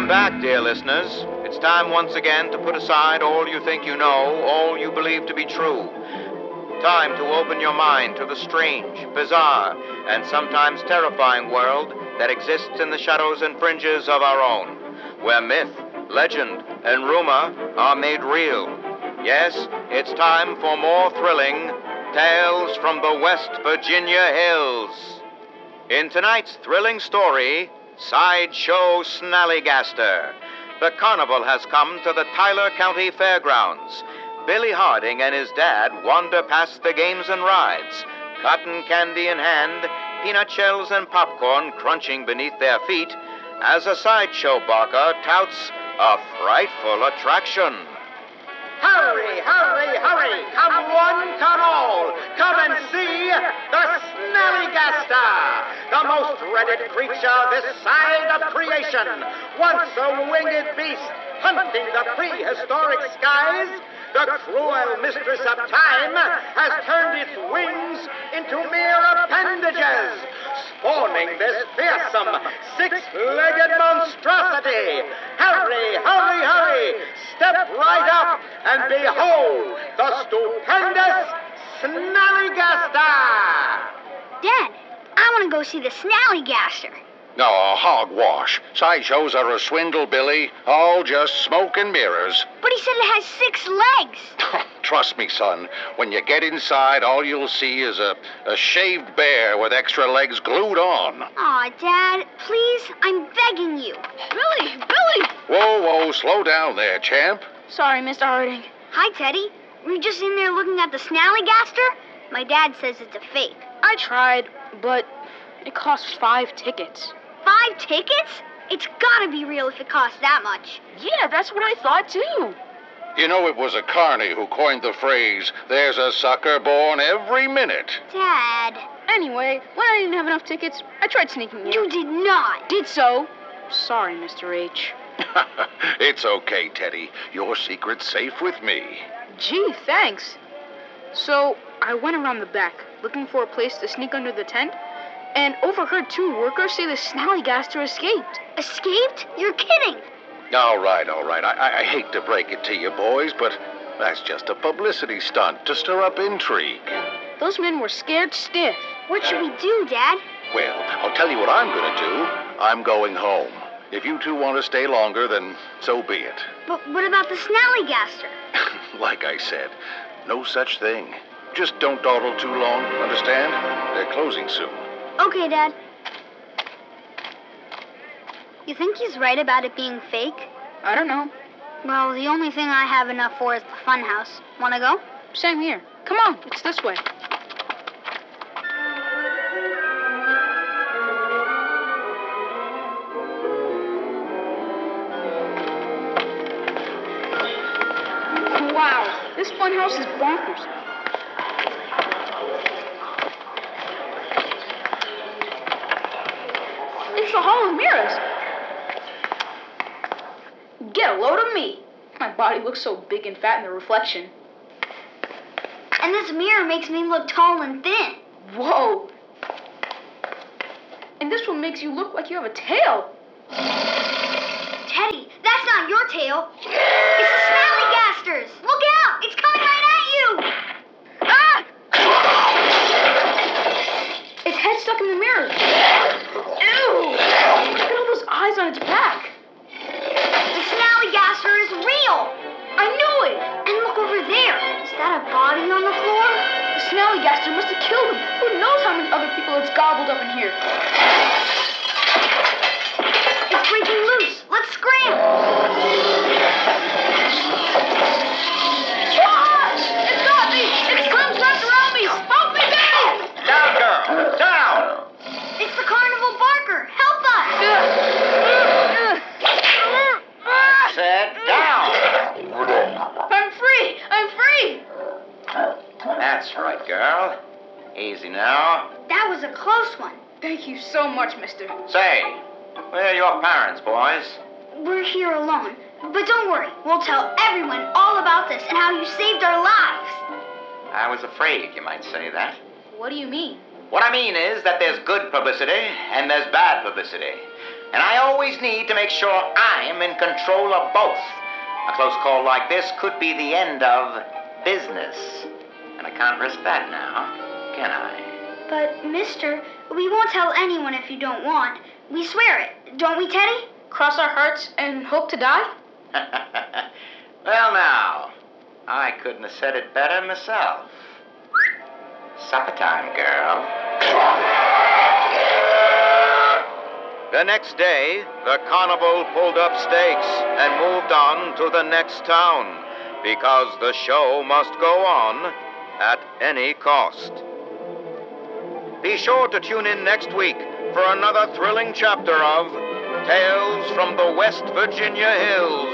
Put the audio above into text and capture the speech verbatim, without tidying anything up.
Welcome back, dear listeners. It's time once again to put aside all you think you know, all you believe to be true. Time to open your mind to the strange, bizarre, and sometimes terrifying world that exists in the shadows and fringes of our own, where myth, legend, and rumor are made real. Yes, it's time for more thrilling tales from the West Virginia hills. In tonight's thrilling story, Sideshow Snallygaster. The carnival has come to the Tyler County Fairgrounds. Billy Harding and his dad wander past the games and rides, cotton candy in hand, peanut shells and popcorn crunching beneath their feet, as a sideshow barker touts a frightful attraction. Hurry, hurry, hurry! Come one, come all! Come and see the Snallygaster, the most dreaded creature this side of creation. Once a winged beast hunting the prehistoric skies, the cruel mistress of time has turned its wings into mere appendages, spawning this fearsome six-legged monstrosity. Hurry, hurry, hurry! Step right up and behold the stupendous Snallygaster! Dad, I want to go see the Snallygaster. Oh, hogwash. Sideshows are a swindle, Billy. All just smoke and mirrors. But he said it has six legs. Trust me, son. When you get inside, all you'll see is a, a shaved bear with extra legs glued on. Aw, Dad, please, I'm begging you. Billy! Billy! Whoa, whoa, slow down there, champ. Sorry, Mister Harding. Hi, Teddy. Were you just in there looking at the Snallygaster? My dad says it's a fake. I tried, but it costs five tickets. Five tickets? It's gotta be real if it costs that much. Yeah, that's what I thought, too. You know it was a carny who coined the phrase, there's a sucker born every minute. Dad. Anyway, when I didn't have enough tickets, I tried sneaking in. You did not. Did so. Sorry, Mister H. It's okay, Teddy. Your secret's safe with me. Gee, thanks. So, I went around the back, looking for a place to sneak under the tent, and overheard two workers say the Snallygaster escaped. Escaped? You're kidding. All right, all right. I, I hate to break it to you, boys, but that's just a publicity stunt to stir up intrigue. Those men were scared stiff. What should we do, Dad? Well, I'll tell you what I'm going to do. I'm going home. If you two want to stay longer, then so be it. But what about the Snallygaster? Like I said, no such thing. Just don't dawdle too long, understand? They're closing soon. Okay, Dad. You think he's right about it being fake? I don't know. Well, the only thing I have enough for is the funhouse. Wanna go? Same here. Come on, it's this way. Wow, this funhouse is bonkers. It's the Hall of Mirrors. Get a load of me. My body looks so big and fat in the reflection. And this mirror makes me look tall and thin. Whoa. And this one makes you look like you have a tail. Teddy, that's not your tail. It's the Snallygaster's. Look out! It's coming right at you! Ah! Its head stuck in the mirror. Ew! Look at all those eyes on its back. The Snallygaster is real. I knew it. And look over there. Is that a body on the floor? The Snallygaster must have killed him. Who knows how many other people it's gobbled up in here. It's breaking loose. Let's scram. Ah! It got me. Its limbs wrapped around me. Help me, Billy! Down, girl! Down! It's the carnival barker. Help us. Sit down! I'm free. I'm free. That's right, girl. Easy now. That was a close one. Thank you so much, mister. Say, where are your parents, boys? We're here alone. But don't worry. We'll tell everyone all about this and how you saved our lives. I was afraid you might say that. What do you mean? What I mean is that there's good publicity and there's bad publicity. And I always need to make sure I'm in control of both. A close call like this could be the end of business. And I can't risk that now, can I? But, mister, we won't tell anyone if you don't want. We swear it, don't we, Teddy? Cross our hearts and hope to die? Well, now, I couldn't have said it better myself. Supper time, girl. The next day, the carnival pulled up stakes and moved on to the next town, because the show must go on at any cost. Be sure to tune in next week for another thrilling chapter of Tales from the West Virginia Hills.